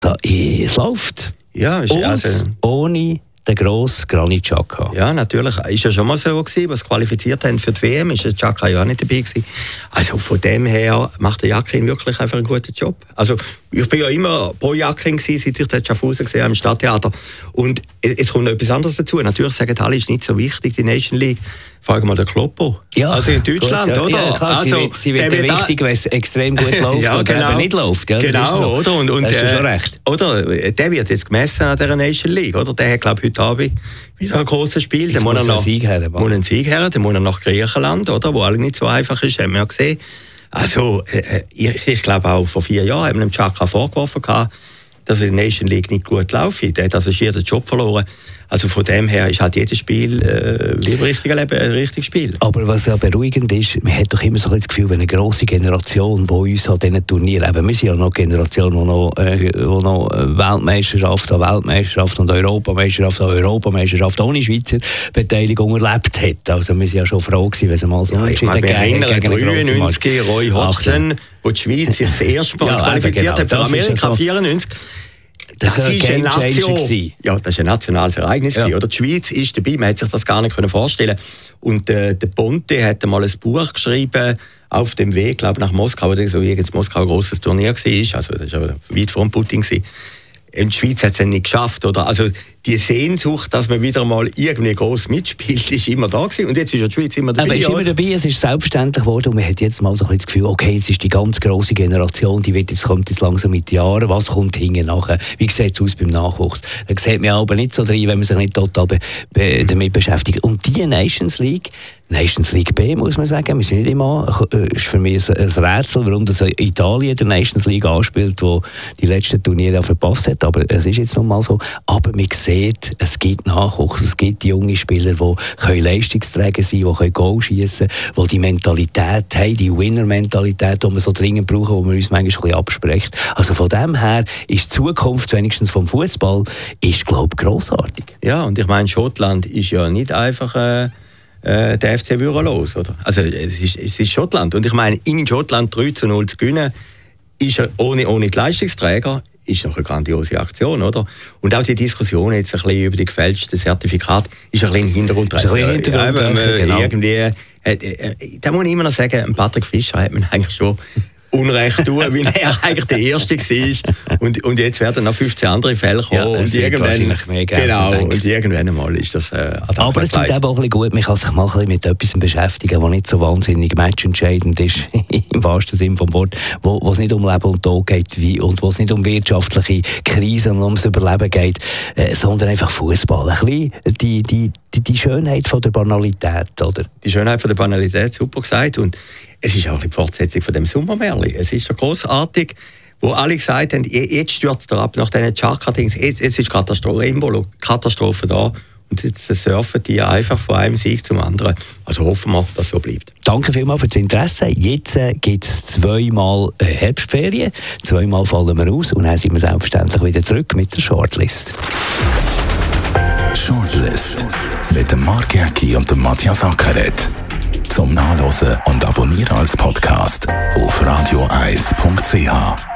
Es läuft. Ja, ohne den grossen Granit Xhaka. Ja, natürlich. Ist ja schon mal so gewesen, was qualifiziert haben für die WM, ist der Xhaka ja auch nicht dabei gewesen. Also von dem her macht der Yakin wirklich einfach einen guten Job. Also ich bin ja immer pro Yakin gewesen, seit ich den Schaffhausen gesehen habe im Stadttheater. Und es kommt noch etwas anderes dazu. Natürlich sagen alle, es ist nicht so wichtig, die Nation League. Fragen wir den Kloppo. Ja, also in Deutschland, gut, ja. Oder? Ja, klar, also, sie wird wichtig, wenn es extrem gut läuft ja, oder eben nicht läuft. Ja, genau, so. oder? Und hast du schon recht. Oder? Der wird jetzt gemessen an dieser Nation League. Oder? Der hat, glaube ich, heute Abend wieder ein grosses Spiel. Der muss einen Sieg haben. Der muss nach Griechenland, oder? Wo alles nicht so einfach ist, haben wir ja gesehen. Also, ich glaube auch vor 4 Jahren haben wir dem Xhaka vorgeworfen, dass er in der Nation League nicht gut läuft. Der hat also schier den Job verloren. Also von dem her ist halt jedes Spiel wie im richtigen Leben ein richtiges Spiel. Aber was ja beruhigend ist, man hat doch immer so das Gefühl, wenn eine grosse Generation, die uns an diesen Turnieren, eben, wir sind ja noch eine Generation, die noch Weltmeisterschaft an Weltmeisterschaft und Europameisterschaft an Europameisterschaft ohne Schweizer Beteiligung erlebt hat. Also wir sind ja schon froh gewesen, wenn es mal so entschieden hat. Wir erinnern 93 Roy Hodgson, wo die Schweiz sich das erste Mal qualifiziert hat für Amerika 94. Das ist eine Nation. Ja, das ist ein nationales Ereignis. Ja. Oder? Die Schweiz ist dabei, man hätte sich das gar nicht vorstellen können. Und der Ponte hat mal ein Buch geschrieben, auf dem Weg, glaube ich, nach Moskau, oder so, wie jetzt Moskau ein grosses Turnier war. Also, das war weit vor Putin. Die Schweiz hat es nicht geschafft. Oder? Also, die Sehnsucht, dass man wieder mal irgendwie gross mitspielt, ist immer da gewesen. Und jetzt ist ja die Schweiz immer dabei. Aber ist immer dabei, es ist selbstverständlich geworden. Und man hat jetzt mal so ein bisschen das Gefühl, okay, jetzt ist die ganz grosse Generation, kommt jetzt langsam mit den Jahren. Was kommt hinten nachher? Wie sieht es aus beim Nachwuchs? Da sieht man aber nicht so drin, wenn man sich nicht total damit beschäftigt. Und die Nations League B, muss man sagen, wir sind nicht immer, ist für mich ein Rätsel, warum das Italien der Nations League anspielt, wo die letzten Turniere verpasst hat. Aber es ist jetzt noch mal so. Aber man sieht, es gibt Nachwuchs, es gibt junge Spieler, die Leistungsträger sein können, die Goal schiessen können, die die Mentalität haben, die Winner-Mentalität, die wir so dringend brauchen, die wir uns manchmal ein bisschen absprechen. Also von dem her ist die Zukunft, wenigstens vom Fußball, ist, glaube ich, grossartig. Ja, und ich meine, Schottland ist ja nicht einfach der FC würdelos, oder? Also es ist Schottland. Und ich meine, in Schottland 3-0 zu gewinnen, ist ja ohne die Leistungsträger, ist noch eine grandiose Aktion, oder? Und auch die Diskussion jetzt ein bisschen über die gefälschten Zertifikate ist ein bisschen im Hintergrund. Genau. Irgendwie, da muss ich immer noch sagen, Patrick Fischer hat man eigentlich schon Unrecht tun, weil er eigentlich der Erste war. Und jetzt werden noch 15 andere Fälle kommen. Ja, und irgendwann einmal ist das aber es tut eben auch ein bisschen gut, man kann sich mal ein bisschen mit etwas beschäftigen, was nicht so wahnsinnig matchentscheidend ist, im wahrsten Sinne des Wortes, wo es nicht um Leben und Tod geht und wo es nicht um wirtschaftliche Krisen und ums Überleben geht, sondern einfach Fußball. Ein bisschen die Schönheit von der Banalität, oder? Die Schönheit von der Banalität, super gesagt. Und es ist auch die Fortsetzung von dem Sommermärchen. Es ist so grossartig, wo alle gesagt haben, jetzt stürzt er ab nach diesen Xhaka-Dings. Jetzt ist Katastrophe da. Und jetzt surfen die einfach von einem Sieg zum anderen. Also hoffen wir, dass es so bleibt. Danke vielmals für das Interesse. Jetzt gibt es 2-mal Herbstferien. 2-mal fallen wir aus. Und dann sind wir selbstverständlich wieder zurück mit der Shortlist. Shortlist mit dem Marc Jäcki und dem Matthias Ackeret. Zum Nachlesen und Abonnieren als Podcast auf radio1.ch.